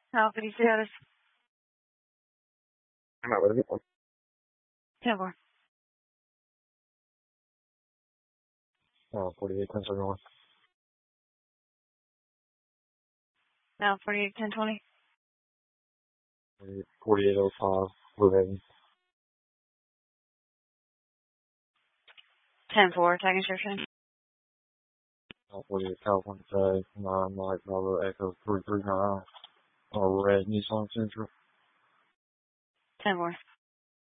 How could you see how this? I'm not with it. 10-4. 48, 10, 71. Now 48, 10, 20. 4805, living. 10-4, tagging instruction. 48, California Tag, 9, Mike, Bravo, Echo, 339. Red Nissan Sentra. 10-4.